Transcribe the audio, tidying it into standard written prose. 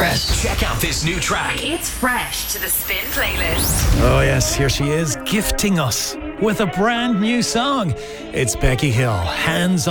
Fresh. Check out this new track. It's fresh to the Spin playlist. Oh yes, here she is, gifting us with a brand new song. It's Becky Hill, Hands